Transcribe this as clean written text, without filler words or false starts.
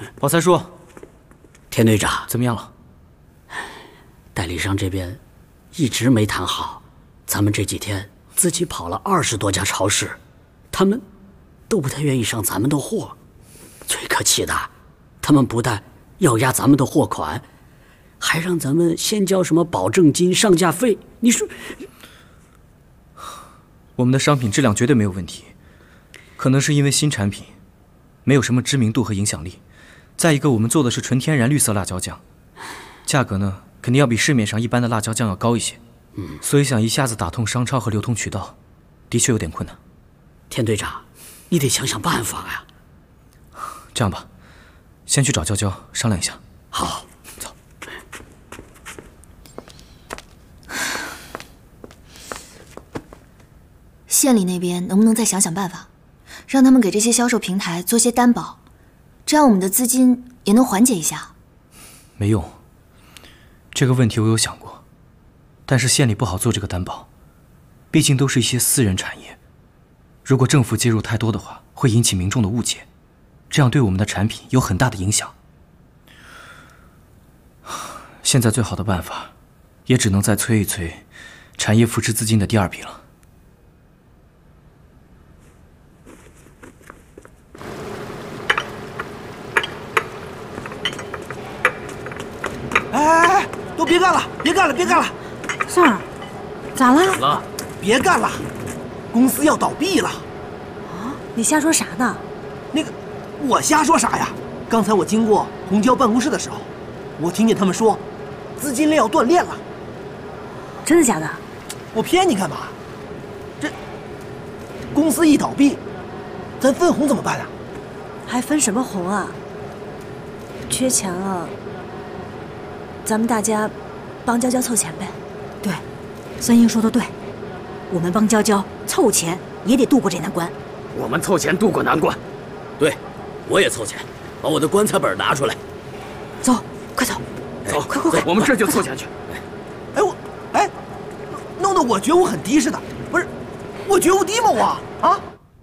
宝才叔， 田队长怎么样了？ 代理商这边一直没谈好，咱们这几天自己跑了20多家超市，他们都不太愿意上咱们的货。最可气的，他们不但要压咱们的货款，还让咱们先交什么保证金、上架费。你说， 我们的商品质量绝对没有问题，可能是因为新产品，没有什么知名度和影响力。再一个，我们做的是纯天然绿色辣椒酱，价格呢肯定要比市面上一般的辣椒酱要高一些。所以想一下子打通商超和流通渠道，的确有点困难。 田队长，你得想想办法呀。 这样吧，先去找娇娇商量一下。 好， 走。 县里那边能不能再想想办法，让他们给这些销售平台做些担保，这样我们的资金也能缓解一下。 没用，这个问题我有想过，但是县里不好做这个担保，毕竟都是一些私人产业，如果政府介入太多的话，会引起民众的误解，这样对我们的产品有很大的影响。现在最好的办法，也只能再催一催产业扶持资金的第2笔了。 哎，都别干了，别干了，别干了！ 三儿，咋了？ 怎么了？别干了，公司要倒闭了。 啊？你瞎说啥呢？ 那个，我瞎说啥呀？刚才我经过红椒办公室的时候，我听见他们说，资金链要断裂了。 真的假的？ 我骗你干嘛？这公司一倒闭，咱分红怎么办啊？ 还分什么红啊？缺钱了，咱们大家帮娇娇凑钱呗。 对，三英说的对，我们帮娇娇凑钱也得渡过这难关。 我们凑钱渡过难关。对，我也凑钱，把我的棺材本拿出来。 走，快走， 走， 快！ 我们这就凑钱去。 弄得我觉悟很低似的，不是？我觉悟低吗我？啊？